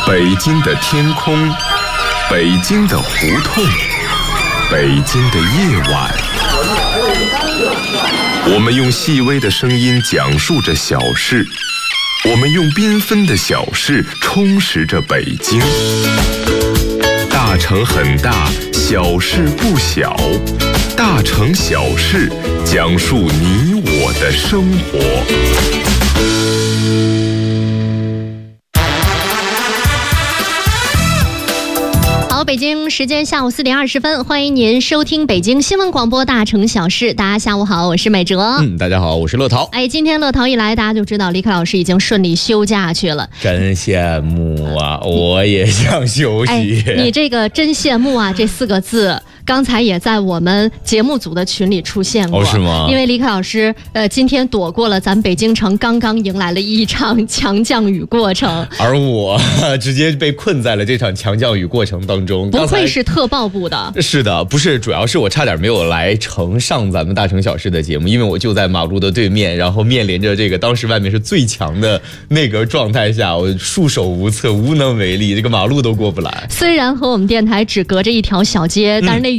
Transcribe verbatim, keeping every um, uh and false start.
北京的天空，北京的胡同，北京的夜晚，我们用细微的声音讲述着小事，我们用缤纷的小事充实着北京。大城很大，小事不小，大城小事讲述你我的生活。 好，北京时间下午四点二十分，欢迎您收听北京新闻广播大城小事。大家下午好，我是美哲。 嗯，大家好，我是乐淘。 哎，今天乐淘一来，大家就知道李可老师已经顺利休假去了。 真羡慕啊，我也想休息。 哎，你这个真羡慕啊这四个字，刚才也在我们节目组的群里出现过。 哦，是吗？ 因为李可老师呃今天躲过了咱北京城刚刚迎来了一场强降雨过程， 而我直接被困在了这场强降雨过程当中。 不愧是特报部的。 是的，不是，主要是我差点没有来成上咱们大城小事的节目，因为我就在马路的对面，然后面临着这个当时外面是最强的那个状态下，我束手无策，无能为力，这个马路都过不来。 虽然和我们电台只隔着一条小街，但是那